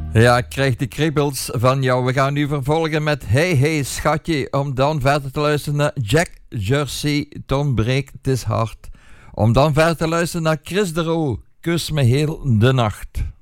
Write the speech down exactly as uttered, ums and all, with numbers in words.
Ja, ik krijg de kriebels van jou. We gaan nu vervolgen met Hey Hey Schatje, om dan verder te luisteren naar Jack Jersey, Ton breekt het hart. Om dan verder te luisteren naar Chris de Roo, Kus me heel de nacht.